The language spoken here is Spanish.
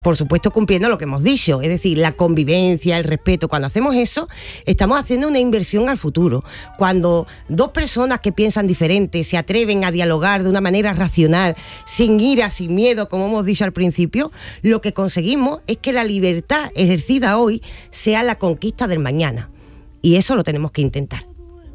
Por supuesto, cumpliendo lo que hemos dicho, es decir, la convivencia, el respeto. Cuando hacemos eso, estamos haciendo una inversión al futuro. Cuando dos personas que piensan diferente se atreven a dialogar de una manera racional, sin ira, sin miedo, como hemos dicho al principio, lo que conseguimos es que la libertad ejercida hoy sea la conquista del mañana. Y eso lo tenemos que intentar.